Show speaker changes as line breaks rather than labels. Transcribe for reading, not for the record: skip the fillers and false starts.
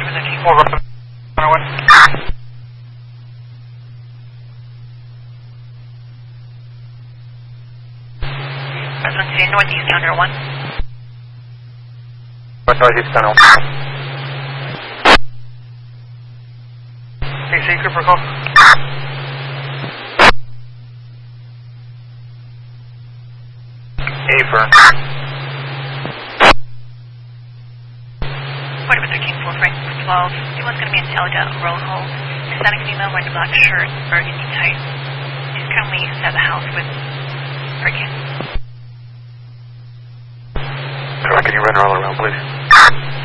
with the King.
Over. Runaway.
Residence to northeast under 1.
Northeast tunnel. AC Cooper call. Affirm.
Quarter with the King 4 Frank 12. He was going to be in Delta Road Hole. Hispanic female wearing a black shirt, burgundy tight. She's currently at the house with her kid.
Can you run her all around, please?